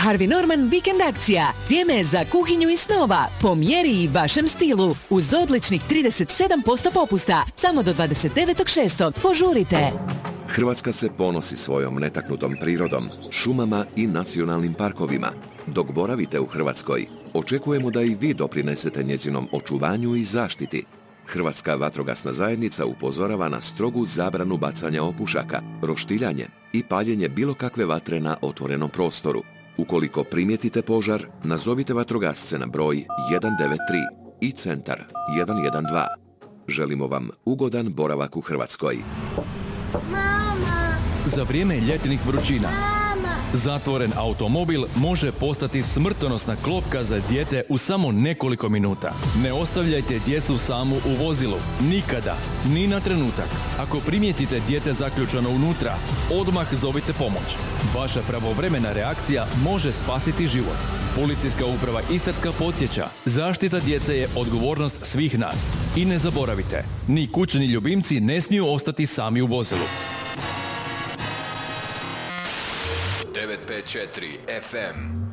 Harvey Norman vikend akcija. Vrijeme je za kuhinju i snova, po mjeri i vašem stilu. Uz odličnih 37% popusta, samo do 29.6. Požurite! Hrvatska se ponosi svojom netaknutom prirodom, šumama i nacionalnim parkovima. Dok boravite u Hrvatskoj, očekujemo da i vi doprinesete njezinom očuvanju i zaštiti. Hrvatska vatrogasna zajednica upozorava na strogu zabranu bacanja opušaka, roštiljanje i paljenje bilo kakve vatre na otvorenom prostoru. Ukoliko primijetite požar, nazovite vatrogasce na broj 193 i centar 112. Želimo vam ugodan boravak u Hrvatskoj. Mama! Za vrijeme ljetnih vrućina, zatvoren automobil može postati smrtonosna klopka za dijete u samo nekoliko minuta. Ne ostavljajte djecu samu u vozilu. Nikada. Ni na trenutak. Ako primijetite dijete zaključano unutra, odmah zovite pomoć. Vaša pravovremena reakcija može spasiti život. Policijska uprava Istarska podsjeća, zaštita djece je odgovornost svih nas. I ne zaboravite, ni kućni ljubimci ne smiju ostati sami u vozilu. 954 FM